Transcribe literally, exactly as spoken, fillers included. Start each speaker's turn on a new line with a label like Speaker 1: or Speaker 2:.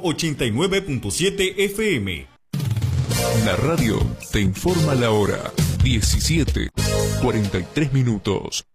Speaker 1: ochenta y nueve punto siete F M.
Speaker 2: La radio te informa la hora. diecisiete, cuarenta y tres minutos.